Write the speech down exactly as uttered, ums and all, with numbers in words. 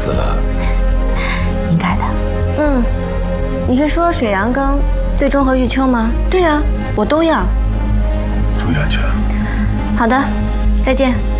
思了。 应该的。 嗯，你是说水阳庚、最终和玉秋吗？对啊，我都要。 住院去。 好的，再见。